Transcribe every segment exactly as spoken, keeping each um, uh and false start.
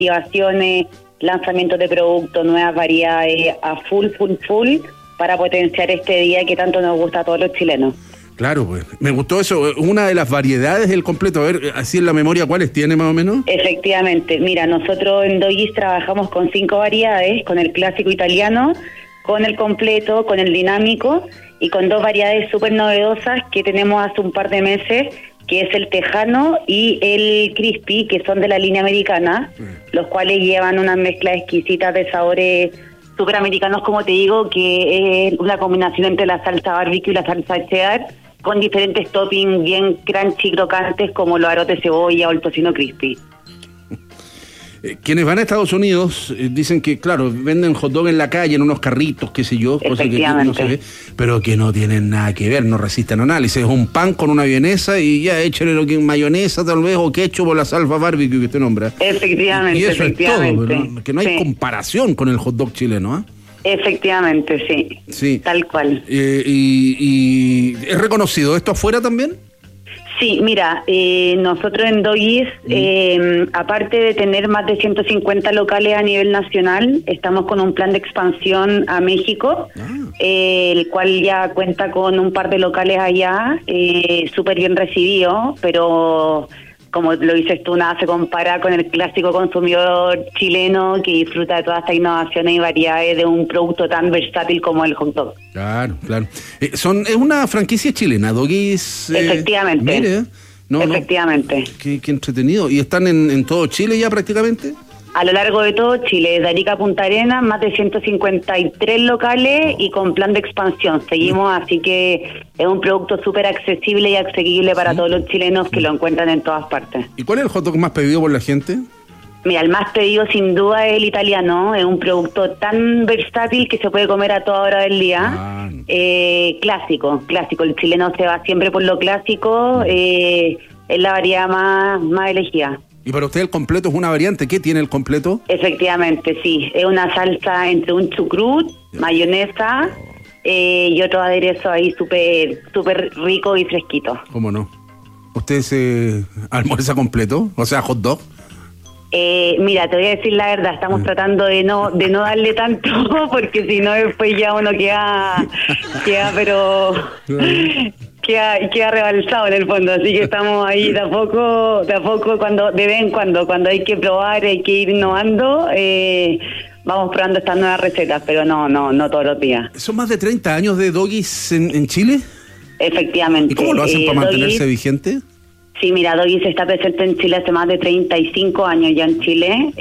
activaciones, lanzamientos de productos, nuevas variedades a full, full, full, para potenciar este día que tanto nos gusta a todos los chilenos. Claro, pues, me gustó eso. Una de las variedades del completo, a ver, así en la memoria, ¿cuáles tiene más o menos? Efectivamente, mira, nosotros en Doggies trabajamos con cinco variedades, con el clásico italiano, con el completo, con el dinámico y con dos variedades súper novedosas que tenemos hace un par de meses, que es el tejano y el crispy, que son de la línea americana, sí. Los cuales llevan una mezcla exquisita de sabores súper americanos, como te digo, que es una combinación entre la salsa barbecue y la salsa cheddar, con diferentes toppings bien crunchy, crocantes, como los aros de cebolla o el tocino crispy. Eh, quienes van a Estados Unidos eh, dicen que, claro, venden hot dog en la calle, en unos carritos, qué sé yo, cosa que aquí no se ve, pero que no tienen nada que ver, no resisten análisis. Es un pan con una vienesa y ya échale lo que mayonesa tal vez o ketchup o la salsa barbecue que usted nombra. Efectivamente, y, y eso efectivamente. es todo, ¿no? Que no hay sí. comparación con el hot dog chileno, ¿ah? ¿eh? Efectivamente, sí. Sí. Tal cual. Eh, y, y ¿es reconocido esto afuera también? Sí, mira, eh, nosotros en Doggies, mm. eh, aparte de tener más de ciento cincuenta locales a nivel nacional, estamos con un plan de expansión a México, ah. eh, el cual ya cuenta con un par de locales allá, eh, súper bien recibido, pero como lo dices tú, nada se compara con el clásico consumidor chileno que disfruta de todas estas innovaciones y variedades de un producto tan versátil como el hot dog. Claro, claro. Eh, son Es una franquicia chilena, Doggies. Eh, Efectivamente. Mire, no, Efectivamente. No, qué, qué entretenido. ¿Y están en, en todo Chile ya prácticamente? A lo largo de todo Chile, de Arica a Punta Arenas, más de ciento cincuenta y tres locales y con plan de expansión. Seguimos, así que es un producto súper accesible y asequible para ¿sí? todos los chilenos que lo encuentran en todas partes. ¿Y cuál es el hot dog más pedido por la gente? Mira, el más pedido sin duda es el italiano. Es un producto tan versátil que se puede comer a toda hora del día. Ah. Eh, clásico, clásico. El chileno se va siempre por lo clásico. Eh, es la variedad más, más elegida. ¿Y para usted el completo es una variante? ¿Qué tiene el completo? Efectivamente, sí. Es una salsa entre un chucrut, mayonesa eh, y otro aderezo ahí súper súper rico y fresquito. ¿Cómo no? ¿Usted se almuerza completo? O sea, hot dog. Eh, mira, te voy a decir la verdad, estamos tratando de no de no darle tanto, porque si no después ya uno queda, queda pero... queda, queda rebalsado en el fondo, así que estamos ahí de a poco, de a poco, cuando de vez en cuando, cuando hay que probar, hay que ir innovando, eh, vamos probando estas nuevas recetas, pero no, no, no todos los días. ¿Son más de treinta años de Doggies en, en Chile? Efectivamente. ¿Y cómo lo hacen eh, para mantenerse Doggies, vigente? Sí, mira, Doggies está presente en Chile hace más de treinta y cinco años ya en Chile,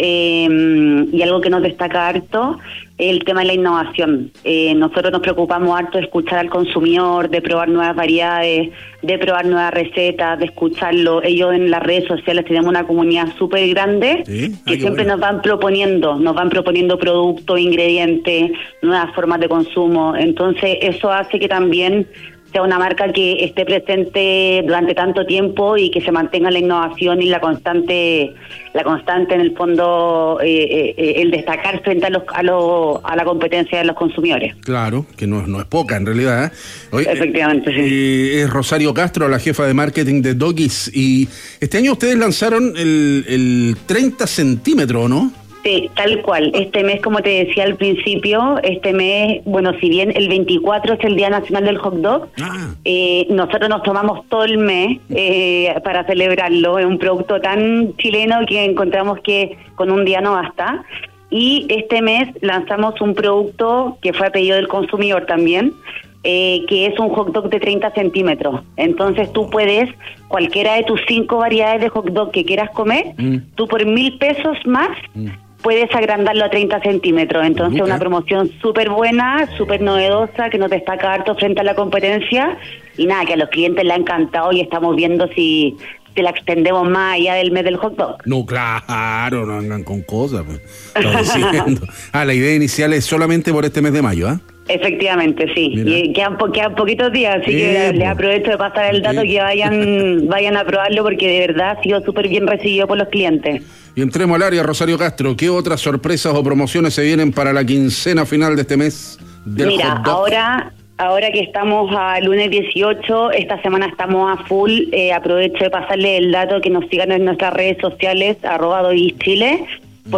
eh, y algo que nos destaca harto es el tema de la innovación. Eh, nosotros nos preocupamos harto de escuchar al consumidor, de probar nuevas variedades, de probar nuevas recetas, de escucharlo. Ellos en las redes sociales tenemos una comunidad súper grande, ¿sí? que Ay, siempre bueno. nos van proponiendo, nos van proponiendo productos, ingredientes, nuevas formas de consumo. Entonces eso hace que también sea una marca que esté presente durante tanto tiempo y que se mantenga la innovación y la constante, la constante en el fondo, eh, eh, el destacar frente a los, a, los, a la competencia de los consumidores. Claro, que no, no es poca en realidad, ¿eh? Oye, efectivamente, sí. Eh, es Rosario Castro, la jefa de marketing de Doggies, y este año ustedes lanzaron el, el treinta centímetros, ¿no? Sí, tal cual. Este mes, como te decía al principio, este mes, bueno, si bien el veinticuatro es el Día Nacional del Hot Dog, ah. eh, nosotros nos tomamos todo el mes eh, para celebrarlo. Es un producto tan chileno que encontramos que con un día no basta. Y este mes lanzamos un producto que fue a pedido del consumidor también, eh, que es un hot dog de treinta centímetros. Entonces tú puedes, cualquiera de tus cinco variedades de hot dog que quieras comer, mm. tú por mil pesos más, mm. puedes agrandarlo a treinta centímetros. Entonces, okay. una promoción súper buena, súper novedosa, que nos destaca harto frente a la competencia. Y nada, que a los clientes le ha encantado y estamos viendo si, si la extendemos más allá del mes del hot dog. No, claro, no andan con cosas. Pues. Diciendo. Ah, la idea inicial es solamente por este mes de mayo, ¿ah? ¿eh? Efectivamente, sí. Mira. Y quedan, po quedan poquitos días, así eh, que les aprovecho de pasar el dato, eh. que vayan, vayan a probarlo, porque de verdad ha sido súper bien recibido por los clientes. Y entremos al área, Rosario Castro. ¿Qué otras sorpresas o promociones se vienen para la quincena final de este mes del Mira, hot dog? ahora... Ahora que estamos a lunes dieciocho, esta semana estamos a full, eh, aprovecho de pasarle el dato, que nos sigan en nuestras redes sociales, arroba Doggies Chile,